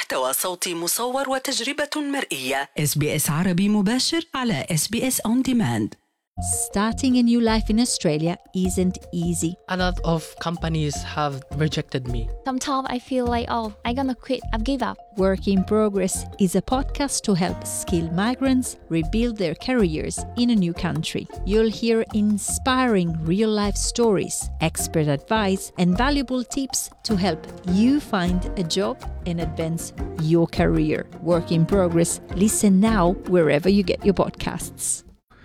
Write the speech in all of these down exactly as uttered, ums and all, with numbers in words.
محتوى صوتي مصور وتجربة مرئية. إس بي إس عربي مباشر على إس بي إس On Demand. Starting a new life in Australia isn't easy. A lot of companies have rejected me. Sometimes I feel like, oh, I'm gonna quit, I've give up. Work in Progress is a podcast to help skilled migrants rebuild their careers in a new country. You'll hear inspiring real-life stories, expert advice, and valuable tips to help you find a job and advance your career. Work in Progress. Listen now wherever you get your podcasts.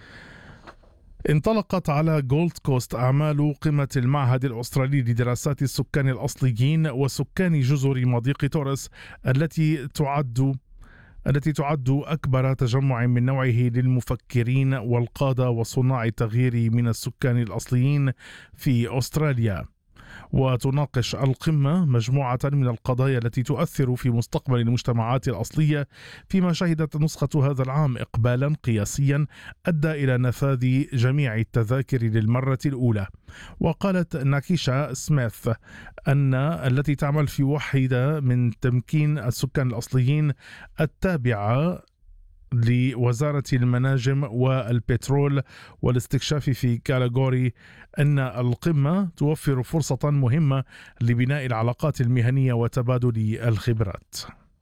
انطلقت على جولد كوست أعمال قمة المعهد الأسترالي لدراسات السكان الأصليين وسكان جزر مضيق تورس التي تعد التي تعد أكبر تجمع من نوعه للمفكرين والقادة وصناع التغيير من السكان الأصليين في أستراليا. وتناقش القمة مجموعة من القضايا التي تؤثر في مستقبل المجتمعات الأصلية، فيما شهدت نسخة هذا العام إقبالا قياسيا أدى إلى نفاذ جميع التذاكر للمرة الأولى. وقالت ناكيشا سميث أن التي تعمل في واحدة من تمكين السكان الأصليين التابعة لوزارة المناجم والبترول والاستكشاف في كالاغوري أن القمة توفر فرصة مهمة لبناء العلاقات المهنية وتبادل الخبرات.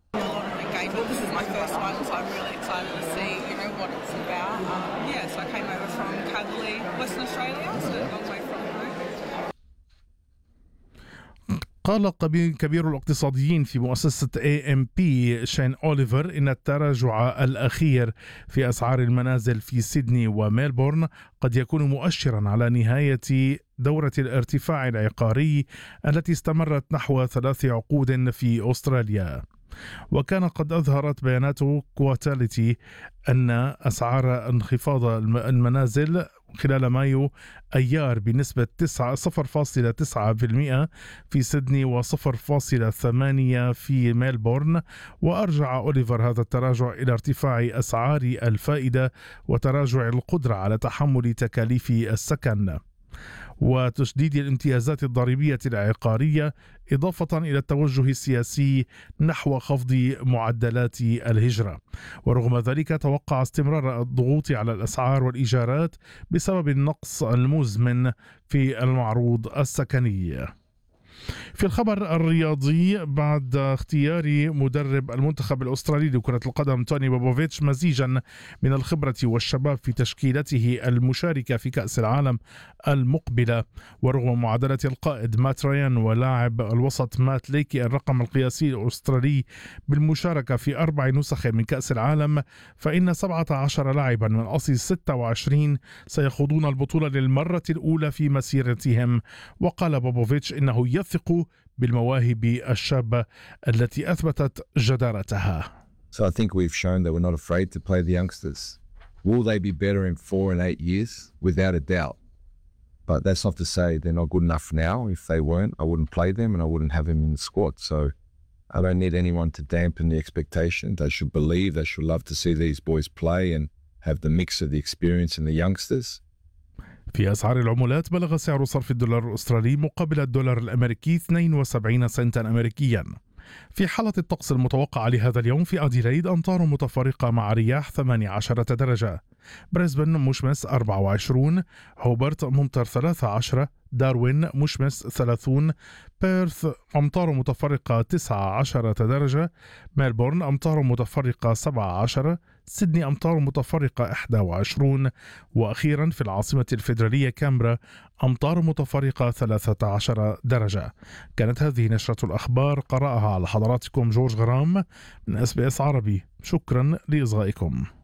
قال كبير الاقتصاديين في مؤسسة إيه إم بي شين أوليفر إن التراجع الأخير في أسعار المنازل في سيدني وميلبورن قد يكون مؤشرا على نهاية دورة الارتفاع العقاري التي استمرت نحو ثلاث عقود في أستراليا. وكان قد أظهرت بيانات كواتاليتي أن أسعار انخفاض المنازل خلال مايو أيار بنسبة صفر فاصلة تسعة بالمئة في سيدني وصفر فاصلة ثمانية في ميلبورن. وأرجع أوليفر هذا التراجع إلى ارتفاع أسعار الفائدة وتراجع القدرة على تحمل تكاليف السكن وتشديد الامتيازات الضريبية العقارية، إضافة إلى التوجه السياسي نحو خفض معدلات الهجرة. ورغم ذلك توقع استمرار الضغوط على الأسعار والإيجارات بسبب النقص المزمن في المعروض السكني. في الخبر الرياضي، بعد اختيار مدرب المنتخب الأسترالي لكرة القدم توني بوبوفيتش مزيجا من الخبرة والشباب في تشكيلته المشاركة في كأس العالم المقبلة، ورغم معادلة القائد مات رايان ولاعب الوسط مات ليكي الرقم القياسي الأسترالي بالمشاركة في أربع نسخ من كأس العالم، فإن سبعة عشر لاعبا من أصل ستة وعشرين سيخوضون البطولة للمرة الأولى في مسيرتهم. وقال بوبوفيتش إنه يثق بالمواهب الشابة التي أثبتت جدارتها. So I think we've shown that we're not afraid to play the youngsters. Will they be better in four and eight years? Without a doubt. But that's not to say they're not good enough now. If they weren't, I wouldn't play them and I wouldn't have them in the squad. So I don't need anyone to dampen the expectation. They should believe, they should love to see these boys play and have the mix of the experience and the youngsters. في أسعار العملات، بلغ سعر صرف الدولار الأسترالي مقابل الدولار الأمريكي اثنين وسبعين سنتا أمريكيا. في حالة الطقس المتوقعة لهذا اليوم، في أديلايد أمطار متفرقة مع رياح ثمانية عشر درجة، بريسبن مشمس أربعة وعشرين، هوبرت ممطر ثلاثة عشر، داروين مشمس ثلاثين، بيرث أمطار متفرقة تسعة عشر درجة، ميلبورن أمطار متفرقة سبعة عشر، سيدني أمطار متفرقة إحدى وعشرين، وأخيرا في العاصمة الفيدرالية كامبرا أمطار متفرقة ثلاثة عشر درجة. كانت هذه نشرة الأخبار، قرأها على حضراتكم جورج غرام من إس بي إس عربي. شكرا لإصغائكم.